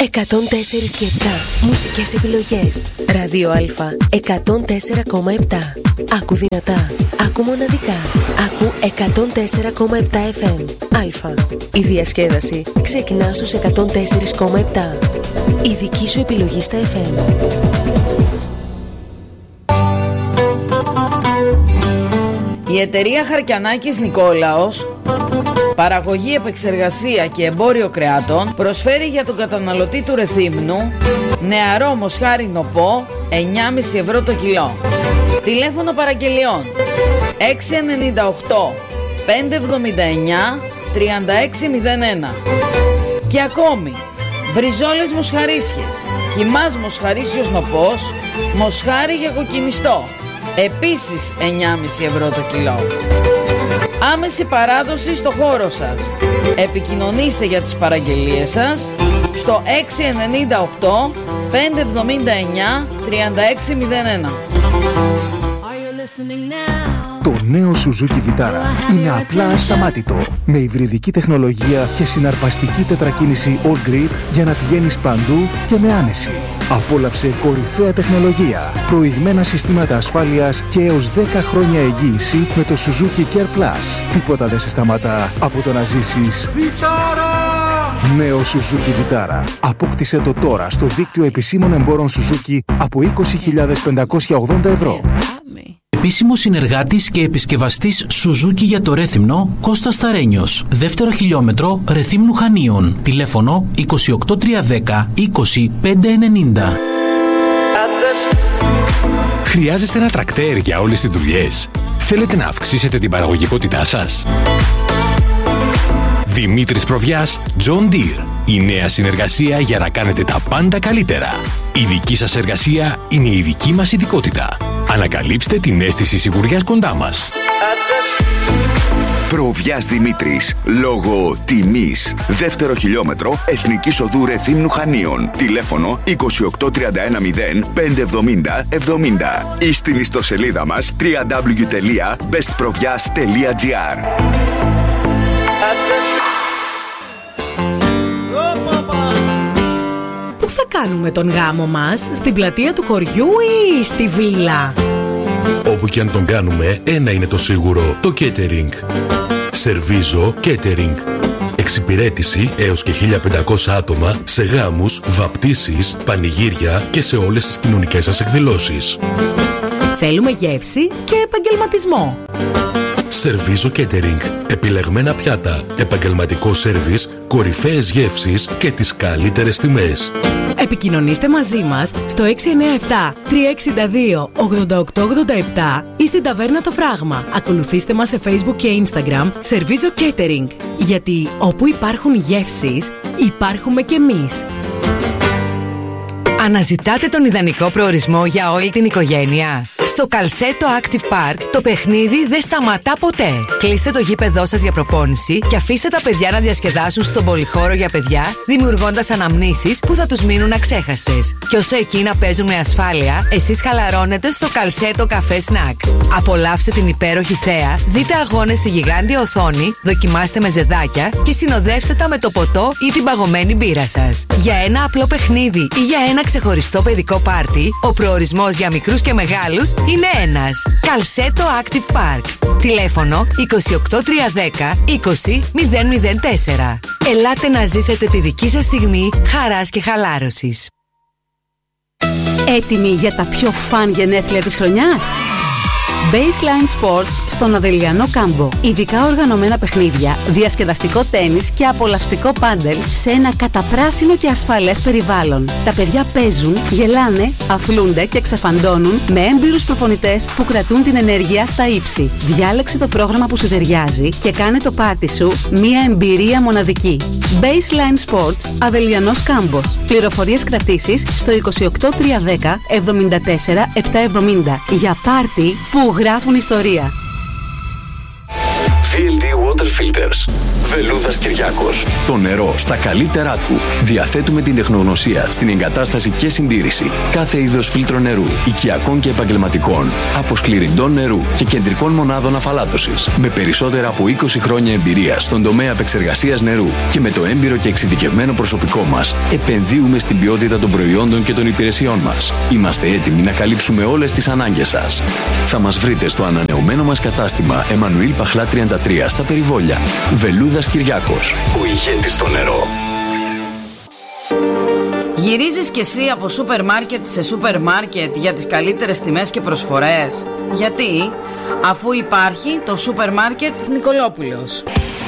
104 και 7. Μουσικές επιλογές. Ράδιο Α 104,7. Άκου δυνατά. Άκου μοναδικά. Άκου 104,7 FM. Α. Η διασκέδαση ξεκινά στους 104,7. Η δική σου επιλογή στα FM. Η εταιρεία Χαρκιανάκης Νικόλαος, παραγωγή, επεξεργασία και εμπόριο κρεάτων, προσφέρει για τον καταναλωτή του Ρεθύμνου νεαρό μοσχάρι νοπό 9,5 ευρώ το κιλό. Τηλέφωνο παραγγελιών 698 579 3601. Και ακόμη μπριζόλες μοσχαρίσιες, κιμάς μοσχαρίσιος νοπός, μοσχάρι για κοκκινιστό, επίσης 9,5 ευρώ το κιλό. Άμεση παράδοση στο χώρο σας. Επικοινωνήστε για τις παραγγελίες σας στο 698 579 3601. Το νέο Suzuki Vitara είναι απλά ασταμάτητο. Με υβριδική τεχνολογία και συναρπαστική τετρακίνηση All Grip για να πηγαίνεις παντού και με άνεση. Απόλαυσε κορυφαία τεχνολογία, προηγμένα συστήματα ασφάλειας και έως 10 χρόνια εγγύηση με το Suzuki Care Plus. Τίποτα δεν σε σταματά από το να ζήσεις Vitara! Νέο Suzuki Vitara. Απόκτησε το τώρα στο δίκτυο επισήμων εμπόρων Suzuki από 20.580 ευρώ. Επίσημος συνεργάτης και επισκευαστής Suzuki για το Ρέθυμνο, Κώστας Σταρένιος. Δεύτερο χιλιόμετρο Ρεθύμνου Χανίων. Τηλέφωνο 28310 20590. Χρειάζεστε ένα τρακτέρ για όλες τις δουλειές? Θέλετε να αυξήσετε την παραγωγικότητά σας? Δημήτρης Προβιάς, John Deere. Η νέα συνεργασία για να κάνετε τα πάντα καλύτερα. Η δική σας εργασία είναι η δική μας ειδικότητα. Ανακαλύψτε την αίσθηση σιγουριάς κοντά μας. Προβιάς Δημήτρης. Λόγω τιμής. Δεύτερο χιλιόμετρο Εθνικής Οδού Ρεθύμνου Χανίων. Τηλέφωνο 28310 570 70. Ή στην ιστοσελίδα μας www.bestprovias.gr. Πού θα κάνουμε τον γάμο μας? Στην πλατεία του χωριού ή στη βίλα? Όπου και αν τον κάνουμε, ένα είναι το σίγουρο: το catering. Σερβίζο Catering. Εξυπηρέτηση έως και 1.500 άτομα σε γάμους, βαπτίσεις, πανηγύρια και σε όλες τις κοινωνικές σας εκδηλώσεις. Θέλουμε γεύση και επαγγελματισμό. Σερβίζο Catering. Επιλεγμένα πιάτα, επαγγελματικό σέρβις, κορυφαίες γεύσεις και τις καλύτερες τιμές. Επικοινωνήστε μαζί μας στο 697 362 8887 ή στην ταβέρνα Το Φράγμα. Ακολουθήστε μας σε Facebook και Instagram Σερβίζο Catering. Γιατί όπου υπάρχουν γεύσεις, υπάρχουμε κι εμείς. Αναζητάτε τον ιδανικό προορισμό για όλη την οικογένεια? Στο Καλσέτο Active Park το παιχνίδι δεν σταματά ποτέ. Κλείστε το γήπεδό σας για προπόνηση και αφήστε τα παιδιά να διασκεδάσουν στον πολυχώρο για παιδιά, δημιουργώντας αναμνήσεις που θα τους μείνουν αξέχαστες. Και όσο εκείνα παίζουν με ασφάλεια, εσείς χαλαρώνετε στο Καλσέτο Καφέ Σνακ. Απολαύστε την υπέροχη θέα, δείτε αγώνες στη γιγάντια οθόνη, δοκιμάστε με ζεδάκια και συνοδεύστε τα με το ποτό ή την παγωμένη μπύρα σας. Για ένα απλό παιχνίδι ή για ένα ξεχωριστό παιδικό πάρτι, ο προορισμός για μικρούς και μεγάλους είναι ένας. Καλσέτο Active Park. Τηλέφωνο 28310 20004. Ελάτε να ζήσετε τη δική σας στιγμή χαράς και χαλάρωσης. Έτοιμοι για τα πιο φαν γενέθλια της χρονιάς? Baseline Sports στον Αδελιανό Κάμπο. Ειδικά οργανωμένα παιχνίδια, διασκεδαστικό τένις και απολαυστικό πάντελ σε ένα καταπράσινο και ασφαλές περιβάλλον. Τα παιδιά παίζουν, γελάνε, αθλούνται και ξεφαντώνουν με έμπειρους προπονητές που κρατούν την ενέργεια στα ύψη. Διάλεξε το πρόγραμμα που σου ταιριάζει και κάνε το πάρτι σου μια εμπειρία μοναδική. Baseline Sports Αδελιανός Κάμπος. Πληροφορίες κρατήσεις στο 28310 74 770 για πάρτι που γράφουν ιστορία. VLD Water Filters. Βελούδας Κυριάκος. Το νερό στα καλύτερά του. Διαθέτουμε την τεχνογνωσία στην εγκατάσταση και συντήρηση κάθε είδος φίλτρο νερού, οικιακών και επαγγελματικών, αποσκληρυντών νερού και κεντρικών μονάδων αφαλάτωσης. Με περισσότερα από 20 χρόνια εμπειρία στον τομέα επεξεργασίας νερού και με το έμπειρο και εξειδικευμένο προσωπικό μας, επενδύουμε στην ποιότητα των προϊόντων και των υπηρεσιών μας. Είμαστε έτοιμοι να καλύψουμε όλες τις ανάγκες σας. Θα μας βρείτε στο ανανεωμένο μας κατάστημα Εμμανουήλ Παχλά 33 στα Περιβόλια. Βελούδας Κυριάκος, ο ηγέτης στο νερό. Γυρίζεις κι εσύ από σούπερ μάρκετ σε σούπερ μάρκετ για τις καλύτερες τιμές και προσφορές? Γιατί? Αφού υπάρχει το σούπερ μάρκετ Νικολόπουλος.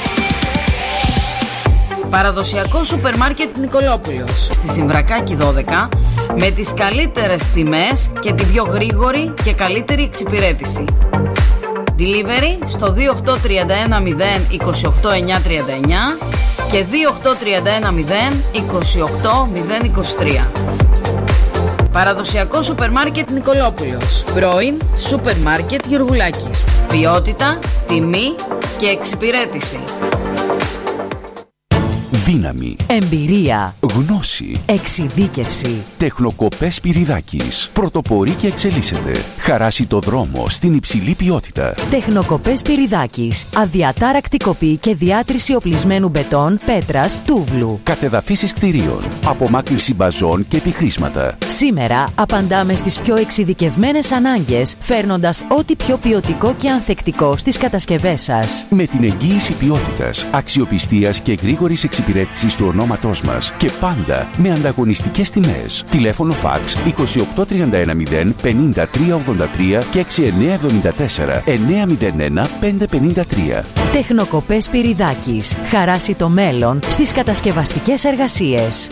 Παραδοσιακό σούπερ μάρκετ Νικολόπουλος στη Συμβρακάκη 12, με τις καλύτερες τιμές και την πιο γρήγορη και καλύτερη εξυπηρέτηση. Delivery στο 28310 28939 και 28310 28023. Παραδοσιακό σούπερ μάρκετ Νικολόπουλος. Πρώην σούπερ μάρκετ Γεωργουλάκης. Ποιότητα, τιμή και εξυπηρέτηση. Δύναμη, εμπειρία, γνώση, εξειδίκευση. Τεχνοκοπές Πυριδάκης. Πρωτοπορεί και εξελίσσεται. Χαράσει το δρόμο στην υψηλή ποιότητα. Τεχνοκοπές Πυριδάκης. Αδιατάρακτη κοπή και διάτρηση οπλισμένου μπετόν, πέτρας, τούβλου. Κατεδαφίσεις κτηρίων. Απομάκρυνση μπαζών και επιχρήσματα. Σήμερα απαντάμε στις πιο εξειδικευμένες ανάγκες, φέρνοντας ό,τι πιο ποιοτικό και ανθεκτικό στις κατασκευές σας. Με την εγγύηση ποιότητας, αξιοπιστίας και γρήγορης εξυπηρέτησης του ονόματός μας και πάντα με ανταγωνιστικές τιμές. Τηλέφωνο φαξ 28310 5383 και 6974 901 553. Τεχνοκοπές Πυριδάκης. Χαράσει το μέλλον στις κατασκευαστικές εργασίες.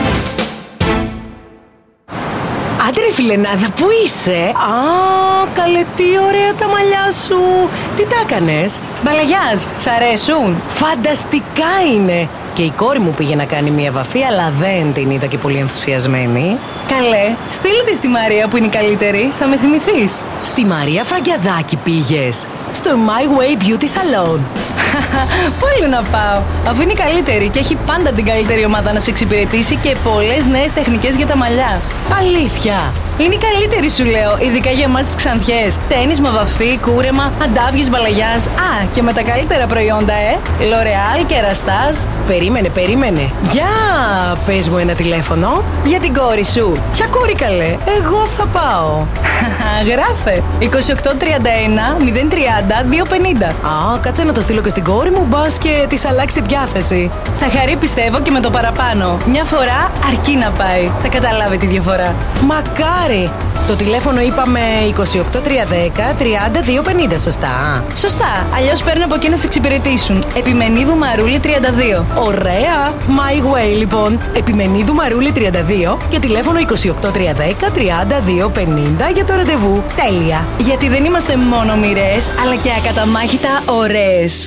Άντε ρε φιλενάδα, πού είσαι? Καλέ, τι ωραία τα μαλλιά σου. Τι τα έκανες? Μπαλαγιάζ, σ' αρέσουν? Φανταστικά είναι. Και η κόρη μου πήγε να κάνει μια βαφή, αλλά δεν την είδα και πολύ ενθουσιασμένη. Καλέ, στείλε τη στη Μαρία που είναι η καλύτερη, θα με θυμηθείς. Στη Μαρία Φραγκιαδάκη πήγες? Στο My Way Beauty Salon. Πού άλλο να πάω, αφού είναι η καλύτερη και έχει πάντα την καλύτερη ομάδα να σε εξυπηρετήσει και πολλές νέες τεχνικές για τα μαλλιά. Αλήθεια? Είναι η καλύτερη, σου λέω, ειδικά για εμάς τις Ξανθιές. Τένισμα, βαφή, κούρεμα, αντάβιες, μπαλαγιάζ. Και με τα καλύτερα προϊόντα, L'Oreal και Ραστάζ. Περίμενε. Για πες μου ένα τηλέφωνο. Για την κόρη σου. Ποια κόρη, καλέ? Εγώ θα πάω. Γράφε 2831 030 250. Κάτσε να το στείλω και στην κόρη μου, μπας και της αλλάξει διάθεση. Θα χαρεί, πιστεύω, και με το παραπάνω. Μια φορά αρκεί να πάει. Θα καταλάβει τη διαφορά. Μακάρι. Το τηλέφωνο είπαμε 28310 3250, σωστά? Σωστά, αλλιώς παίρνω από εκεί να σε εξυπηρετήσουν. Επιμενίδου Μαρούλη 32. Ωραία! My Way, λοιπόν. Επιμενίδου Μαρούλη 32 και τηλέφωνο 28310 3250 για το ραντεβού. Τέλεια! Γιατί δεν είμαστε μόνο μοιραίες, αλλά και ακαταμάχητα ωραίες.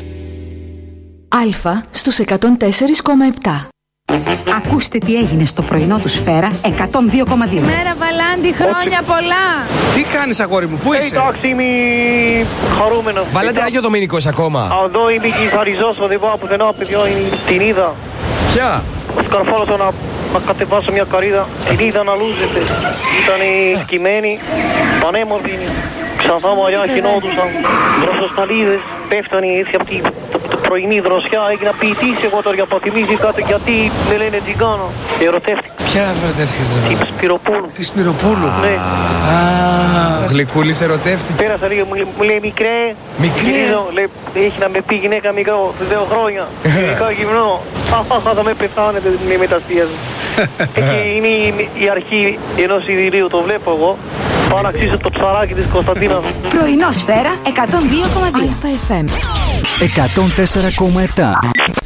Αλφα στους 104,7. Ακούστε τι έγινε στο πρωινό του Σφαίρα 102,2. Μέρα Βαλάντι, χρόνια πολλά. Τι κάνεις, αγόρι μου, πού είσαι? Εντάξει, είμαι χαρούμενος. Βαλάντι, Άγιο Δομήνικος ακόμα? Εδώ είμαι κυθαριζός, δεν πάω πουθενά, παιδιά, την είδα. Ποια? Σκαρφάλωσα να κατεβάσω μια καρύδα, την είδα να λούζεται. Ήταν σκυμμένη, πανέμορφη, ξανθά μαλλιά χινόντουσαν, δροσοσταλίδες, πέφτανε έτσι από την πρωινή δροσιά, έγινα ποιητής εγώ τώρα για πατημίζει κάτι, γιατί με λένε τζιγκάνο. Ερωτεύτηκα. Ποια ερωτεύτηκες? Τη Σπυροπούλου. Τη Σπυροπούλου? Ναι. Γλυκούλης ερωτεύτηκε. Πέρασα λίγο, μου λέει μικρέ. Μικρέ? Λέει, έχει να με πει γυναίκα μικρό, 2 χρόνια. Γενικά γυμνό. Θα με πεθάνετε, με μεταστίαζε. Είναι η αρχή ενός ιδηλίου, το βλέπω εγώ. Πάω να αξίσω το ψαράκι της Κωνσταντίνας. Πρωινό Σφαίρα 102,2. Αλφα FM 104,7.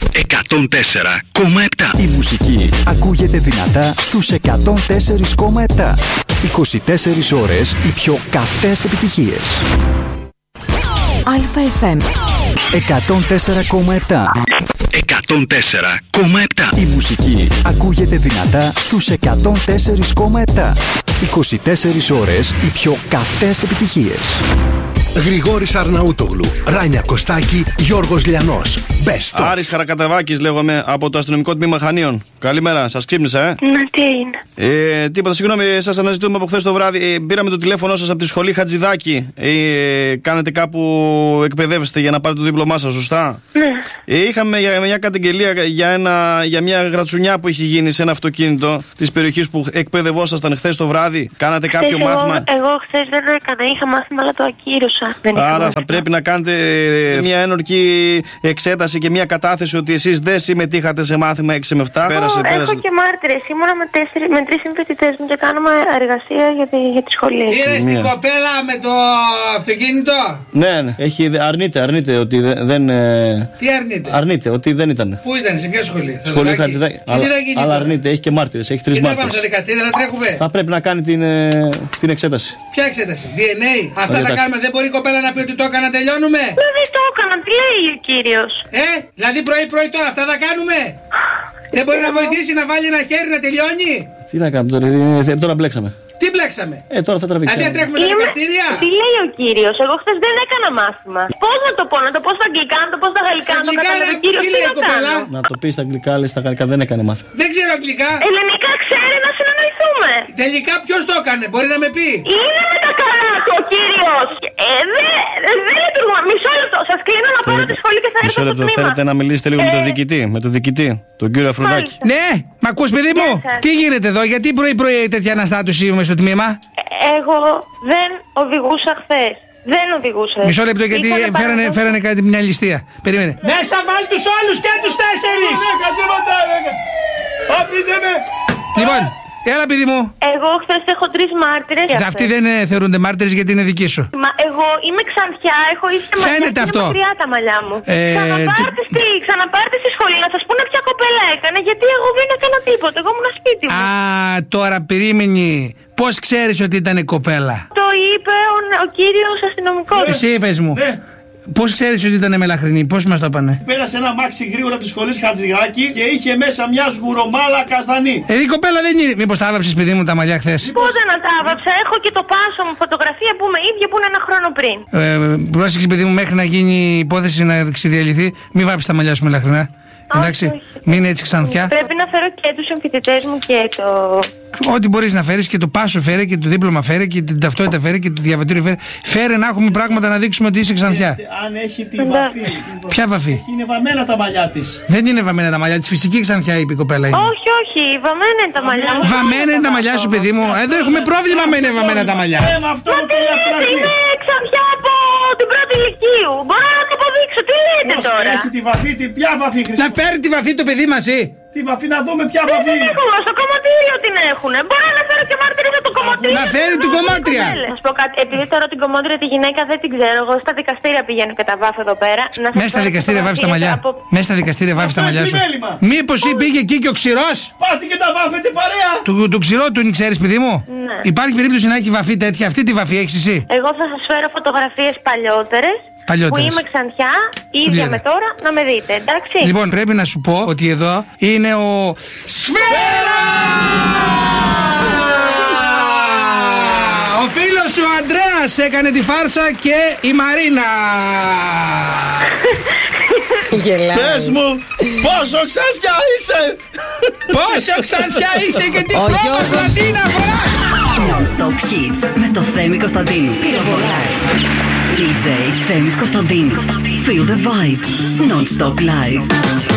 104,7. Η μουσική ακούγεται δυνατά στους 104,7. 24 ώρες οι πιο καυτές επιτυχίες. Αλφα FM 104,7. 104,7. Η μουσική ακούγεται δυνατά στους 104,7. 24 ώρες οι πιο καυτές επιτυχίες. Γρηγόρης Αρναούτογλου, Ράνια Κωστάκη, Γιώργος Λιανός. Best of. Άρης Χαρακαταβάκης λέγομαι από το αστυνομικό τμήμα Χανίων. Καλημέρα, σας ξύπνησα, Ναι, τι έγινε? Τίποτα, συγγνώμη, σας αναζητούμε από χθες το βράδυ. Πήραμε το τηλέφωνο σας από τη σχολή Χατζηδάκη. Κάνετε κάπου, εκπαιδεύεστε για να πάρετε το δίπλωμά σας, σωστά? Ναι. Είχαμε μια καταγγελία για μια γρατσουνιά που είχε γίνει σε ένα αυτοκίνητο της περιοχής που εκπαιδευόσασταν χθες το βράδυ. Κάνατε κάποιο μάθημα? Εγώ χθες δεν έκανα, είχα μάθημα αλλά το ακύρωσα. Άρα θα πρέπει να κάνετε μια ένορκη εξέταση και μια κατάθεση ότι εσείς δεν συμμετείχατε σε μάθημα 6 με 7. Έχω και μάρτυρες. Ήμουνα με 3 συμφοιτητές μου και κάναμε εργασία για τη σχολή. Είδες την κοπέλα με το αυτοκίνητο? Ναι. Αρνείται ότι δεν. Τι αρνείται? Αρνείται ότι δεν ήταν. Πού ήταν, σε ποια σχολή? Σχολή Χατζηδάκη. Αλλά αρνείται, έχει και μάρτυρες. Έχει 3 μάρτυρες. Δεν πάμε στο δικαστήριο, δεν τρέχουμε. Θα πρέπει να κάνει την εξέταση. Ποια εξέταση? DNA. Αυτά τα κάνουμε. Δεν μπορεί η κοπέλα να πει ότι το έκανα, τελειώνουμε. Δεν το έκανα, τι λέει ο κύριος? Δηλαδή πρωί-πρωί τώρα αυτά τα κάνουμε. Δεν μπορεί να βοηθήσει να βάλει ένα χέρι να τελειώνει. Τι να κάνουμε τώρα μπλέξαμε. Τι μπλέξαμε? Τώρα θα τραβήξει. Δηλαδή τρέχουμε τα δικαστήρια. Τι λέει ο κύριος? Εγώ χθες δεν έκανα μάθημα. Πώς να το πω, να το πω στα αγγλικά, να το πω στα γαλλικά, να το καταλάβει ο κύριος? Τι να κάνω? Να το πει στα αγγλικά, αλλά στα γαλλικά δεν έκανε μάθημα. Δεν ξέρω αγγλικά. Ελληνικά ξέρει, να συνεννοηθούμε. Τελικά ποιος το έκανε, μπορεί να με πει? Είναι με τα καλά του ο κύριος. Δεν λειτουργούμε. Μισό λεπτό. Σας κλείνω να πάω στη σχολή και θα έρθω στο τμήμα. Θέλετε να μιλήσετε λίγο με τον διοικητή, τον κύριο Αφροδάκη? Ναι, μ' ακούς παιδί μου? Τι γίνεται εδώ, γιατί πρωί-πρωί τέτοια αναστάτωση είμαι στο τμήμα? Εγώ δεν οδηγούσα χθες. Δεν οδηγούσα. Μισό λεπτό, γιατί φέρανε κάτι μια ληστεία. Περίμενε. Μέσα βάλει τους όλους και τους 4! Λοιπόν, έλα παιδί μου. Εγώ χθες έχω 3 μάρτυρες. Αυτοί δεν θεωρούνται μάρτυρες γιατί είναι δικοί σου. Μα εγώ είμαι Ξανθιά, έχω ίσια μαλλιά. Φαίνεται αυτό. Μακριά τα μαλλιά μου. Ξαναπάρτε στη σχολή να σας πούνε ποια κοπέλα έκανε, γιατί εγώ δεν έκανα τίποτα. Εγώ ήμουν σπίτι μου. Τώρα περίμενε. Πώς ξέρεις ότι ήταν κοπέλα? Το είπε ο κύριος αστυνομικός. Εσύ είπες μου. Πώς ξέρεις ότι ήταν μελαχρινή, πώς μας το είπανε? Πέρασε ένα μάξι γρήγορα τη σχολή Χατζηδάκη και είχε μέσα μια σγουρομάλα καστανή. Η κοπέλα δεν είναι. Μήπως τα άβαψες παιδί μου τα μαλλιά χθες? Πότε να τα άβαψα? Έχω και το πάσο μου φωτογραφία που είμαι ίδια που είναι 1 χρόνο πριν. Πρόσεξε παιδί μου, μέχρι να γίνει η υπόθεση να ξεδιαλυθεί, μην βάψεις τα μαλλιά σου μελαχρινά. Εντάξει, μην έτσι Ξανθιά. Πρέπει να φέρω και τους συμφοιτητές μου και το... Ό,τι μπορείς να φέρεις, και το πάσο φέρε και το δίπλωμα φέρε και την ταυτότητα φέρε και το διαβατήριο φέρε. Φέρε να έχουμε πράγματα να δείξουμε ότι είσαι Ξανθιά. Αν έχει τη βαφή. Ποια βαφή? Είναι βαμμένα τα μαλλιά της. Δεν είναι βαμμένα τα μαλλιά της, φυσική Ξανθιά είπε η κοπέλα. Όχι, βαμμένα είναι τα μαλλιά μου. Βαμμένα είναι τα μαλλιά σου παιδί μου. Εδώ έχουμε πρόβλημα με είναι βαμμένα τα μαλλιά. Είμαι Ξανθιά από την πρώτη ηλικίου. Μπορώ να το αποδείξω, τι λέτε τώρα? Έχει τη βαφή, ποια βαφή χρησιμοποιεί? Να φέρει τη βαφή το παιδί μαζί. Τη βαφή να δούμε ποια βαφή. Δεν έχουμε, στο κομμωτήριο την έχουνε. Μπορώ να φέρω και μάρτυρες από το κομμωτήριο. Να φέρει την κομμάτρια. Να σου πω κάτι, επειδή τώρα την κομμάτρια τη γυναίκα δεν την ξέρω, εγώ στα δικαστήρια πηγαίνω και τα βάφω εδώ πέρα. Μέσα στα δικαστήρια βάφεις τα μαλλιά. Μέσα στα δικαστήρια βάφεις τα μαλλιά σου. Μήπως πήγε εκεί και ο ξηρός? Πάτε και τα βάφετε παρέα. Του ξηρό του είναι, ξέρεις παιδί μου? Ναι. Υπάρχει περίπτωση να έχει βαφή τέτοια? Αυτή τη βαφή έχεις εσύ? Εγώ θα σας φέρω φωτογραφίες παλιότερες. Που είμαι Ξανθιά, ίδια με τώρα, να με δείτε, εντάξει? Λοιπόν, πρέπει να σου πω ότι εδώ είναι ο Σφαίρα! Ο φίλος σου ο Αντρέας έκανε τη φάρσα και η Μαρίνα. Πες μου, πόσο Ξανθιά είσαι? Πόσο Ξανθιά είσαι και τι πρώτα πλατίνα φοράς? Non-stop hits με το Θέμη Κωνσταντίνου. Πυροβολά. DJ Θέμης Κωνσταντίνου. Feel the vibe. Non-stop live.